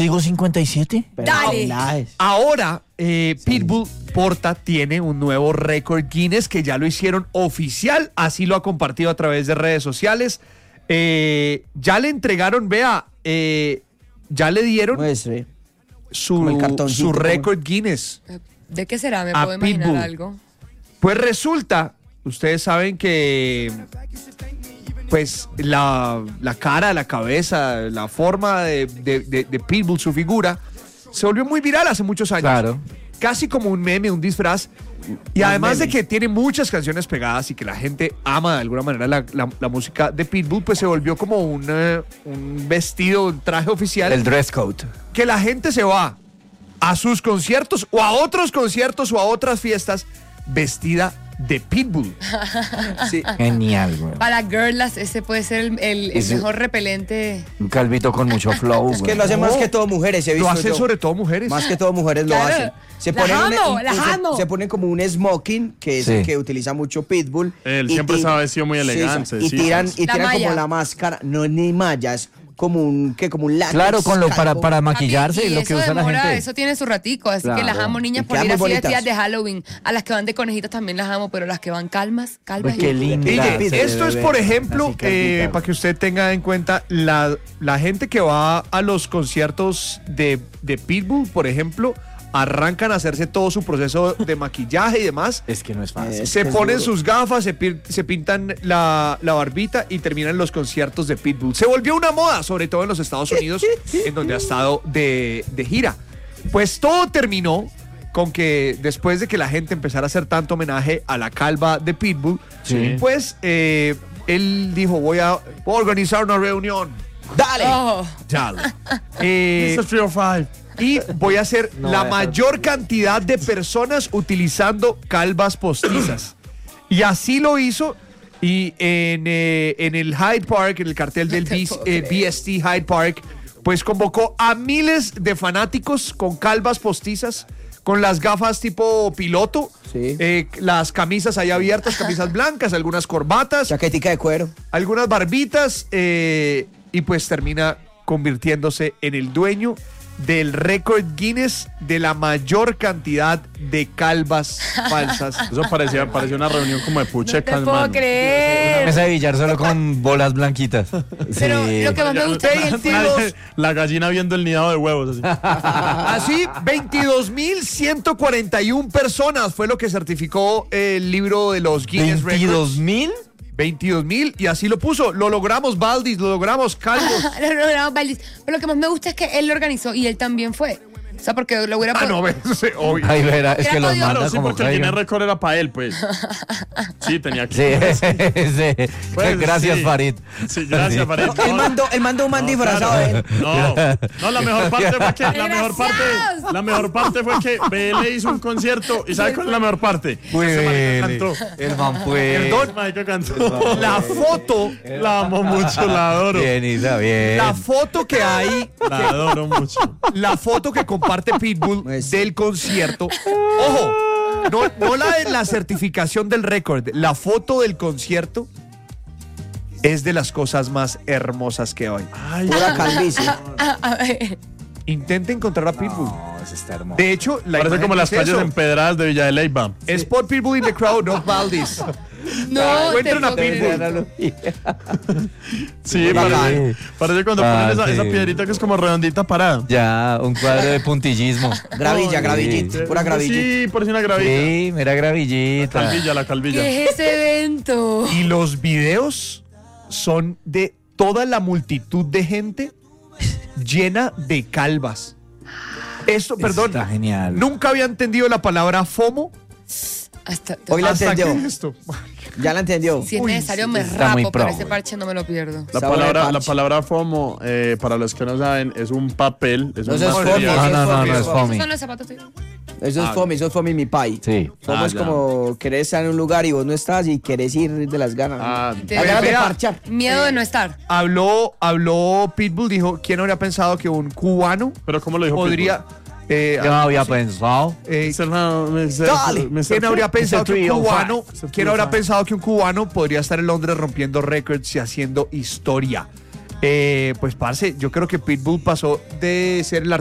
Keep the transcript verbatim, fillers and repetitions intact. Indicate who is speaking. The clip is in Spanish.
Speaker 1: ¿Digo cincuenta y siete?
Speaker 2: Dale.
Speaker 3: Ahora, eh, Pitbull Porta tiene un nuevo récord Guinness que ya lo hicieron oficial, así lo ha compartido a través de redes sociales. Eh, ya le entregaron, vea, eh, ya le dieron
Speaker 2: Muestre.
Speaker 3: su,
Speaker 2: Como el cartoncito,
Speaker 3: su
Speaker 2: como-
Speaker 3: récord Guinness.
Speaker 4: ¿De qué será? ¿Me
Speaker 3: A
Speaker 4: puedo imaginar
Speaker 3: Pitbull.
Speaker 4: algo?
Speaker 3: Pues resulta, ustedes saben que pues la, la cara, la cabeza, la forma de, de, de, de Pitbull, su figura, se volvió muy viral hace muchos años.
Speaker 1: Claro.
Speaker 3: Casi como un meme, un disfraz. Y
Speaker 2: Un
Speaker 3: además
Speaker 2: meme.
Speaker 3: de que tiene muchas canciones pegadas y que la gente ama de alguna manera la, la- la música de Pitbull, pues se volvió como un, eh, un vestido, un traje oficial.
Speaker 1: El dress code.
Speaker 3: Que la gente se va a sus conciertos o a otros conciertos o a otras fiestas vestida de Pitbull.
Speaker 2: Sí.
Speaker 1: Genial, güey.
Speaker 4: Para girlas, ese puede ser el, el- el
Speaker 1: Ese-
Speaker 4: mejor repelente.
Speaker 1: Un calvito con mucho flow,
Speaker 2: Es que
Speaker 1: güey.
Speaker 2: lo hacen
Speaker 3: No.
Speaker 2: más que todo mujeres, he
Speaker 3: Lo
Speaker 2: visto
Speaker 3: hacen
Speaker 2: yo.
Speaker 3: sobre todo mujeres.
Speaker 2: Más que todo mujeres lo
Speaker 4: Claro.
Speaker 2: hacen. Se
Speaker 4: Las
Speaker 2: ponen, un-
Speaker 4: amo,
Speaker 2: un-
Speaker 4: las
Speaker 2: se-
Speaker 4: amo.
Speaker 2: se ponen como un smoking, que es
Speaker 1: Sí.
Speaker 2: el que utiliza mucho Pitbull.
Speaker 5: Él
Speaker 2: y
Speaker 5: siempre
Speaker 2: ti-
Speaker 5: se ha vestido muy
Speaker 2: sí,
Speaker 5: elegante,
Speaker 2: Y
Speaker 5: sí,
Speaker 2: tiran,
Speaker 5: sí.
Speaker 2: y
Speaker 4: La
Speaker 2: tiran
Speaker 4: malla.
Speaker 2: como la máscara, no es ni malla, es como un, ¿qué? Como un látex.
Speaker 1: Claro, con lo para,
Speaker 2: calvo.
Speaker 1: para maquillarse,
Speaker 4: Y
Speaker 1: lo que
Speaker 4: eso
Speaker 1: usa la
Speaker 4: demora,
Speaker 1: gente.
Speaker 4: Eso tiene su ratico, así que
Speaker 1: Claro.
Speaker 4: las amo, niñas,
Speaker 2: Y
Speaker 4: por
Speaker 2: quedan
Speaker 4: ir
Speaker 2: muy
Speaker 4: así
Speaker 2: bonitas.
Speaker 4: vestidas de Halloween. A las que van de conejitos también las amo, pero las que van calmas, calvas.
Speaker 1: Uy, qué
Speaker 4: y-
Speaker 1: linda.
Speaker 3: Mire,
Speaker 1: se
Speaker 3: esto es,
Speaker 1: ve
Speaker 3: por
Speaker 1: ver,
Speaker 3: ejemplo,
Speaker 1: así calvita.
Speaker 3: eh, para que usted tenga en cuenta, la, la gente que va a los conciertos de, de Pitbull, por ejemplo, arrancan a hacerse todo su proceso de maquillaje y demás.
Speaker 1: Es que no es fácil.
Speaker 2: Es
Speaker 3: Se
Speaker 2: que es
Speaker 3: ponen
Speaker 2: duro.
Speaker 3: sus gafas, se, pi- se pintan la, la barbita y terminan los conciertos de Pitbull. Se volvió una moda, sobre todo en los Estados Unidos, en donde ha estado de, de gira. Pues todo terminó con que después de que la gente empezara a hacer tanto homenaje a la calva de Pitbull,
Speaker 1: Sí.
Speaker 3: pues eh, él dijo, voy a, voy a organizar una reunión.
Speaker 2: ¡Dale!
Speaker 4: Oh,
Speaker 3: Dale. Eh,
Speaker 5: mister three oh five.
Speaker 3: y voy a hacer
Speaker 1: No,
Speaker 3: la
Speaker 1: deja-
Speaker 3: mayor cantidad de personas utilizando calvas postizas. Y así lo hizo. Y en, eh, en el Hyde Park, en el cartel del
Speaker 4: te
Speaker 3: B-
Speaker 4: puedo
Speaker 3: eh,
Speaker 4: creer.
Speaker 3: B S T Hyde Park, pues convocó a miles de fanáticos con calvas postizas, con las gafas tipo piloto,
Speaker 2: Sí.
Speaker 3: eh, las camisas ahí abiertas, camisas blancas, algunas corbatas,
Speaker 2: Chaquetica de cuero.
Speaker 3: algunas barbitas, eh, y pues termina convirtiéndose en el dueño del récord Guinness de la mayor cantidad de calvas falsas.
Speaker 5: Eso parecía, parecía una reunión como de
Speaker 4: no
Speaker 5: puchecas,
Speaker 4: te puedo
Speaker 5: mano.
Speaker 1: Una
Speaker 4: creer.
Speaker 1: mesa de billar solo con bolas blanquitas.
Speaker 4: Pero
Speaker 1: Sí.
Speaker 4: lo que más me gusta es
Speaker 3: veintidós,
Speaker 5: La gallina viendo el nidado de huevos. Así.
Speaker 3: así, veintidós mil ciento cuarenta y una personas fue lo que certificó el libro de los Guinness
Speaker 1: ¿veintidós
Speaker 3: Records.
Speaker 1: mil?
Speaker 3: veintidós mil y así lo puso. Lo logramos, Valdis, lo logramos, Calvos.
Speaker 4: No, no, no, Valdis. Pero lo que más me gusta es que él lo organizó y él también fue. O sea, porque lo hubiera
Speaker 3: Ah, no,
Speaker 4: pod-
Speaker 3: ves, obvio.
Speaker 1: Ay, verá, es
Speaker 4: Hubiera
Speaker 1: que los
Speaker 4: podido-
Speaker 1: manda
Speaker 5: Claro, sí,
Speaker 1: como
Speaker 5: porque el
Speaker 1: caigan.
Speaker 5: Guinness Record era para él, pues. Sí, tenía
Speaker 1: Sí,
Speaker 5: que.
Speaker 1: sí.
Speaker 5: Pues,
Speaker 1: Gracias,
Speaker 5: sí.
Speaker 1: Farid.
Speaker 5: Sí, gracias,
Speaker 1: Sí.
Speaker 5: Farid.
Speaker 2: No, él mandó, él mandó un man disfrazado de él.
Speaker 5: No, no, la mejor parte fue que la mejor parte,
Speaker 4: ¡Desgraciados!
Speaker 5: la mejor parte fue que B L hizo un concierto y ¿sabe cuál es la mejor parte?
Speaker 1: Muy
Speaker 5: Ese marica
Speaker 1: bien.
Speaker 5: cantó.
Speaker 1: El man fue.
Speaker 3: Perdón.
Speaker 5: Ese marica cantó.
Speaker 3: La foto,
Speaker 5: La amo mucho, la adoro.
Speaker 1: Bien, Isa, bien.
Speaker 3: la foto que hay,
Speaker 5: La adoro mucho.
Speaker 3: la foto que comparte Pitbull
Speaker 2: Pues-
Speaker 3: del concierto. Ojo, no, no la de la certificación del récord, la foto del concierto es de las cosas más hermosas que hay.
Speaker 5: Ay,
Speaker 2: Pura calvicie.
Speaker 4: Ah, a ver.
Speaker 3: Intenta encontrar a Pitbull.
Speaker 1: No, eso está hermoso.
Speaker 3: De hecho, la
Speaker 5: parece
Speaker 3: imagen
Speaker 5: como las
Speaker 3: dice
Speaker 5: calles
Speaker 3: eso.
Speaker 5: empedradas de Villa de Leyva.
Speaker 3: Spot Pitbull in the crowd, no Valdis.
Speaker 4: No, te
Speaker 3: Encuentren a
Speaker 4: puedo creer.
Speaker 3: Pitbull.
Speaker 5: Sí,
Speaker 2: Bacán.
Speaker 5: parece, parece cuando
Speaker 1: Ah,
Speaker 5: ponen esa,
Speaker 1: sí.
Speaker 5: esa piedrita que es como redondita parada.
Speaker 1: Ya, un cuadro de puntillismo.
Speaker 2: Gravilla,
Speaker 1: Sí.
Speaker 2: gravillita. Pura gravilla.
Speaker 5: Sí, parece una gravilla.
Speaker 1: Sí, mira gravillita.
Speaker 5: Calvilla, la calvilla.
Speaker 4: ¿Qué es ese evento?
Speaker 3: Y los videos son de toda la multitud de gente llena de calvas. Esto, perdón,
Speaker 1: Está genial.
Speaker 3: nunca había entendido la palabra FOMO.
Speaker 4: Hasta,
Speaker 2: Hoy la
Speaker 3: hasta
Speaker 2: entendió.
Speaker 3: que esto.
Speaker 2: Ya la entendió.
Speaker 4: si es
Speaker 3: Uy,
Speaker 4: necesario,
Speaker 3: sí,
Speaker 4: me
Speaker 1: está muy
Speaker 4: rapo,
Speaker 1: pro,
Speaker 4: pero ese
Speaker 1: güey.
Speaker 4: parche no me lo pierdo.
Speaker 5: La
Speaker 2: Sabor de
Speaker 5: palabra, la
Speaker 2: parche.
Speaker 5: palabra FOMO, eh, para los que no saben, es un papel, es
Speaker 2: No,
Speaker 5: un
Speaker 2: eso es
Speaker 5: material.
Speaker 2: FOMO.
Speaker 1: No, no, no, no es
Speaker 4: ¿Esos
Speaker 1: foamy.
Speaker 4: son los zapatos tuyos?
Speaker 2: Eso es
Speaker 5: Ah.
Speaker 2: fomi, eso es fomi mi pai.
Speaker 1: Sí.
Speaker 2: FOMO
Speaker 5: Ah,
Speaker 2: es
Speaker 5: ya.
Speaker 2: como querés estar en un lugar y vos no estás y querés ir de las ganas.
Speaker 5: Ah,
Speaker 4: Te-
Speaker 2: Las ganas de
Speaker 3: Vea.
Speaker 2: parchar.
Speaker 4: Miedo de no estar.
Speaker 3: Habló, habló Pitbull, dijo, ¿quién habría pensado que un cubano
Speaker 5: pero ¿cómo lo dijo
Speaker 3: podría... eh,
Speaker 1: Yo no había pensado.
Speaker 3: eh,
Speaker 5: Pitbull? mister
Speaker 2: Dale.
Speaker 5: mister
Speaker 3: ¿Quién habría pensado que un
Speaker 1: three oh five.
Speaker 3: cubano,
Speaker 5: mister
Speaker 3: quién habrá
Speaker 5: three oh five.
Speaker 3: pensado que un cubano podría estar en Londres rompiendo récords y haciendo historia? Eh, pues, parce, yo creo que Pitbull pasó de ser el